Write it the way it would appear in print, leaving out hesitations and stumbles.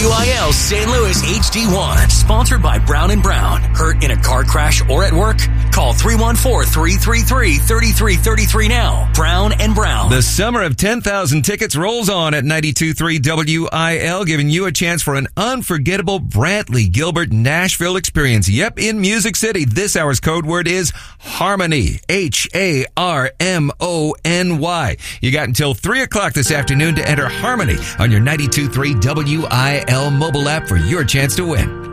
WIL St. Louis HD1. Sponsored by Brown & Brown. Hurt in a car crash or at work? Call 314-333-3333 now. Brown & Brown. The summer of 10,000 tickets rolls on at 92.3 WIL, giving you a chance for an unforgettable Brantley Gilbert Nashville experience. Yep, in Music City. This hour's code word is Harmony. HARMONY. You got until 3 o'clock this afternoon to enter Harmony on your 92.3 WIL mobile app for your chance to win.